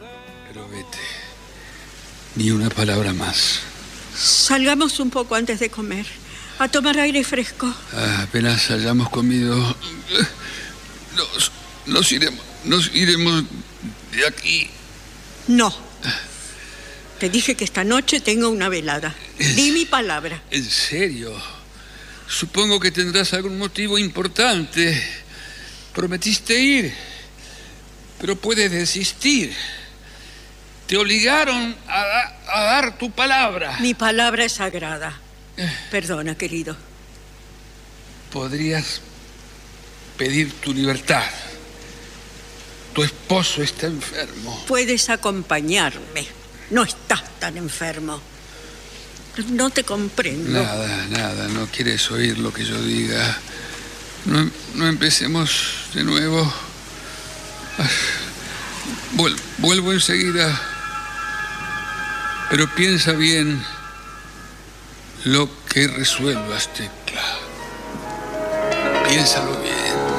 Pero vete. Ni una palabra más. Salgamos un poco antes de comer, a tomar aire fresco. Apenas hayamos comido, nos iremos de aquí. No. Te dije que esta noche tengo una velada. Di mi palabra. ¿En serio? Supongo que tendrás algún motivo importante. Prometiste ir, pero puedes desistir. Te obligaron a dar tu palabra. Mi palabra es sagrada. Perdona, querido. Podrías pedir tu libertad. Tu esposo está enfermo. Puedes acompañarme. No estás tan enfermo. No te comprendo. Nada. No quieres oír lo que yo diga. No empecemos de nuevo. Vuelvo enseguida. Pero piensa bien lo que resuelvas, Tecla. Piénsalo bien.